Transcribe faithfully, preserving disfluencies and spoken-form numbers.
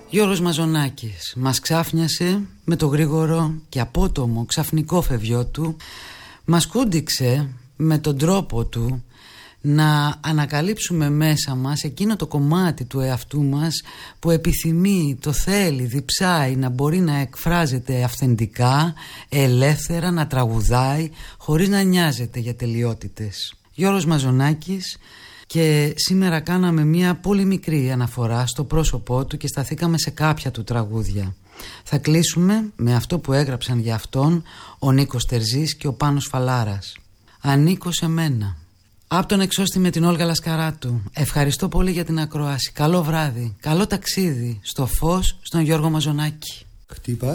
Γιώργος Μαζονάκης μας ξάφνιασε με το γρήγορο και απότομο ξαφνικό φευγιό του. Μας κούντιξε με τον τρόπο του να ανακαλύψουμε μέσα μας εκείνο το κομμάτι του εαυτού μας που επιθυμεί, το θέλει, διψάει να μπορεί να εκφράζεται αυθεντικά, ελεύθερα, να τραγουδάει χωρίς να νοιάζεται για τελειότητες. Γιώργος Μαζονάκης. Και σήμερα κάναμε μια πολύ μικρή αναφορά στο πρόσωπό του και σταθήκαμε σε κάποια του τραγούδια. Θα κλείσουμε με αυτό που έγραψαν για αυτόν ο Νίκος Τερζής και ο Πάνος Φαλάρας. Ανήκω σε μένα. Από τον εξώστη με την Όλγα Λασκαράτου. Ευχαριστώ πολύ για την ακρόαση. Καλό βράδυ, καλό ταξίδι στο φως, στον Γιώργο Μαζονάκη. Χτύπα.